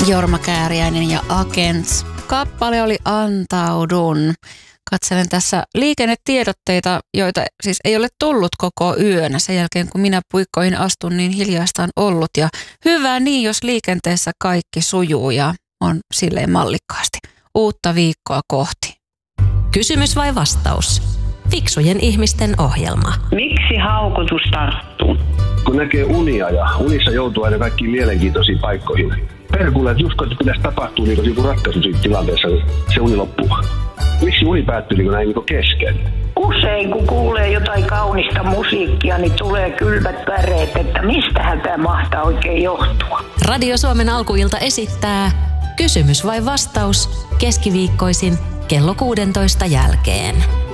Jorma Kääriäinen ja Agents. Kappale oli Antaudun. Katselen tässä liikennetiedotteita, joita siis ei ole tullut koko yönä. Sen jälkeen kun minä puikkoihin astun, niin hiljaista on ollut. Ja hyvä niin, jos liikenteessä kaikki sujuu ja on silleen mallikkaasti. Uutta viikkoa kohti. Kysymys vai vastaus? Fiksujen ihmisten ohjelma. Miksi haukotus tarttuu? Kun näkee unia ja unissa joutuu aina kaikkiin mielenkiintoisiin paikkoihin. Perkulle, että just kun pitäisi tapahtua niin joku ratkaisu siitä tilanteessa, niin se uni loppuu. Miksi uni päättyy niin näin niin kesken? Usein kun kuulee jotain kaunista musiikkia, niin tulee kylmät väreet, että mistähän tämä mahtaa oikein johtua. Radio Suomen alkuilta esittää Kysymys vai vastaus keskiviikkoisin kello 16 jälkeen.